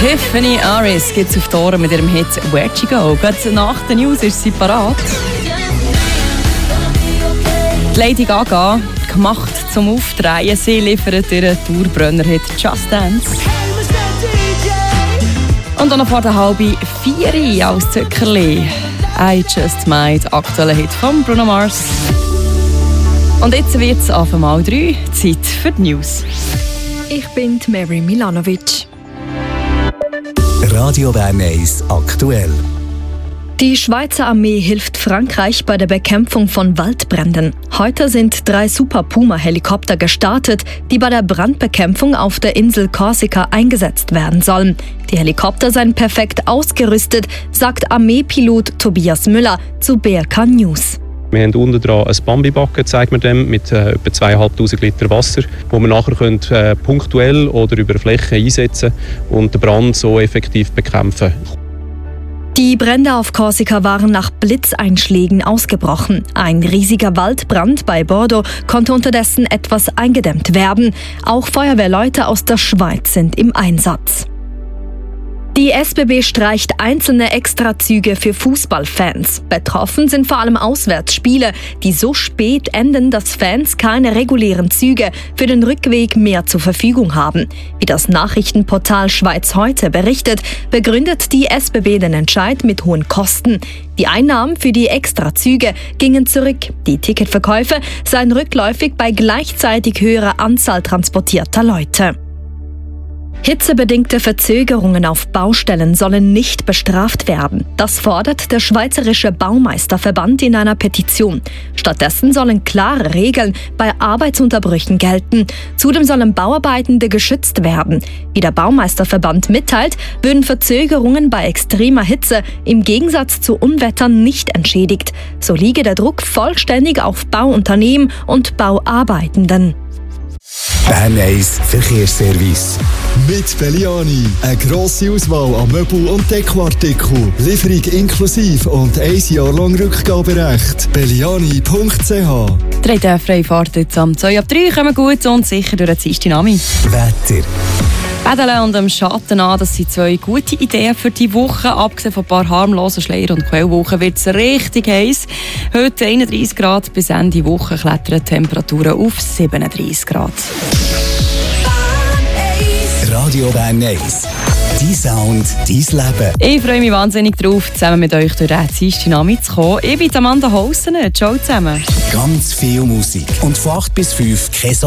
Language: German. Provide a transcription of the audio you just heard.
Tiffany Aris gibt es auf die Ohren mit ihrem Hit «Where'd You Go?». Gerade nach den News ist sie parat. Lady Gaga, gemacht zum Aufdrehen, sie liefert ihren Tourbrenner-Hit «Just Dance». Und dann noch vor der 3:30 als Zuckerli «I Just Might», aktueller Hit von Bruno Mars. Und jetzt wird es auf einmal 3, Zeit für die News. Ich bin Mary Milanovic. Radio Bern 1 aktuell. Die Schweizer Armee hilft Frankreich bei der Bekämpfung von Waldbränden. Heute sind 3 Super Puma-Helikopter gestartet, die bei der Brandbekämpfung auf der Insel Korsika eingesetzt werden sollen. Die Helikopter seien perfekt ausgerüstet, sagt Armeepilot Tobias Müller zu BRK News. Wir haben unten dran ein Bambi-Backen, zeigt man dem, mit etwa 2'500 Liter Wasser, wo man nachher punktuell oder über Flächen einsetzen und den Brand so effektiv bekämpfen. Die Brände auf Korsika waren nach Blitzeinschlägen ausgebrochen. Ein riesiger Waldbrand bei Bordeaux konnte unterdessen etwas eingedämmt werden. Auch Feuerwehrleute aus der Schweiz sind im Einsatz. Die SBB streicht einzelne Extrazüge für Fußballfans. Betroffen sind vor allem Auswärtsspiele, die so spät enden, dass Fans keine regulären Züge für den Rückweg mehr zur Verfügung haben. Wie das Nachrichtenportal Schweiz heute berichtet, begründet die SBB den Entscheid mit hohen Kosten. Die Einnahmen für die Extrazüge gingen zurück. Die Ticketverkäufe seien rückläufig bei gleichzeitig höherer Anzahl transportierter Leute. Hitzebedingte Verzögerungen auf Baustellen sollen nicht bestraft werden. Das fordert der Schweizerische Baumeisterverband in einer Petition. Stattdessen sollen klare Regeln bei Arbeitsunterbrüchen gelten. Zudem sollen Bauarbeitende geschützt werden. Wie der Baumeisterverband mitteilt, würden Verzögerungen bei extremer Hitze im Gegensatz zu Unwettern nicht entschädigt. So liege der Druck vollständig auf Bauunternehmen und Bauarbeitenden. Bern 1 Verkehrsservice. Mit Belliani. Eine grosse Auswahl an Möbel- und Dekoartikeln. Lieferung inklusive und 1 Jahr lang Rückgaberecht. Belliani.ch. Die Freifahrt jetzt am 2:03 kommen gut und sicher durch den Dynami. Wetter. Paddeln und am Schatten an, das sind 2 gute Ideen für die Woche. Abgesehen von ein paar harmlosen Schleier- und Quellwochen wird es richtig heiß. Heute 31 Grad, bis Ende Woche klettern die Temperaturen auf 37 Grad. Radio Bern 1. Dein Sound, dein Leben. Ich freue mich wahnsinnig darauf, zusammen mit euch durch den Dynami zu kommen. Ich bin Amanda Hausen. Ciao zusammen. Ganz viel Musik. Und von 8 bis 5 kein